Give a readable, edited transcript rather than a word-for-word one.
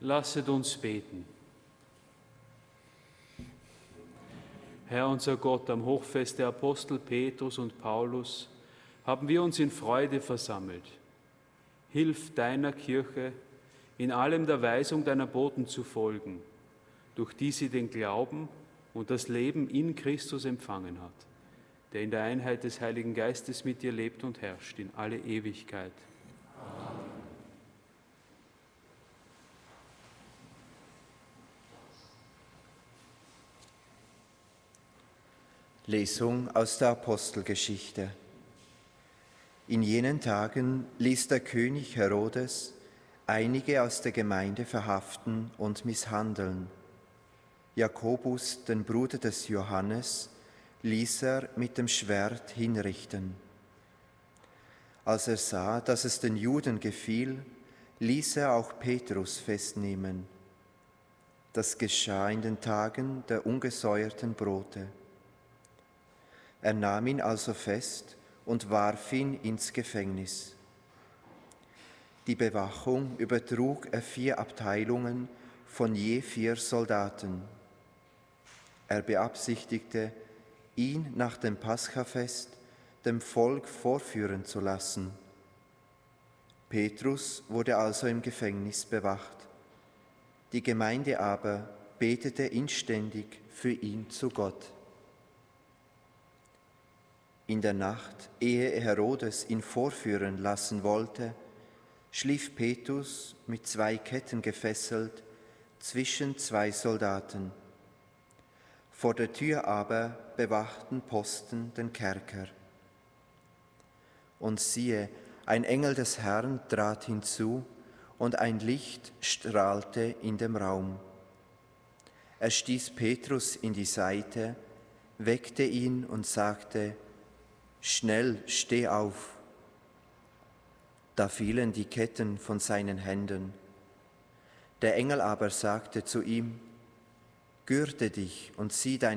Lasset uns beten. Herr unser Gott, am Hochfest der Apostel Petrus und Paulus haben wir uns in Freude versammelt. Hilf deiner Kirche, in allem der Weisung deiner Boten zu folgen, durch die sie den Glauben und das Leben in Christus empfangen hat, der in der Einheit des Heiligen Geistes mit dir lebt und herrscht in alle Ewigkeit. Lesung aus der Apostelgeschichte. In jenen Tagen ließ der König Herodes einige aus der Gemeinde verhaften und misshandeln. Jakobus, den Bruder des Johannes, ließ er mit dem Schwert hinrichten. Als er sah, dass es den Juden gefiel, ließ er auch Petrus festnehmen. Das geschah in den Tagen der ungesäuerten Brote. Er nahm ihn also fest und warf ihn ins Gefängnis. Die Bewachung übertrug er 4 Abteilungen von je 4 Soldaten. Er beabsichtigte, ihn nach dem Paschafest dem Volk vorführen zu lassen. Petrus wurde also im Gefängnis bewacht. Die Gemeinde aber betete inständig für ihn zu Gott. In der Nacht, ehe Herodes ihn vorführen lassen wollte, schlief Petrus mit 2 Ketten gefesselt zwischen 2 Soldaten. Vor der Tür aber bewachten Posten den Kerker. Und siehe, ein Engel des Herrn trat hinzu, und ein Licht strahlte in dem Raum. Er stieß Petrus in die Seite, weckte ihn und sagte: Schnell, steh auf! Da fielen die Ketten von seinen Händen. Der Engel aber sagte zu ihm: Gürte dich und zieh deine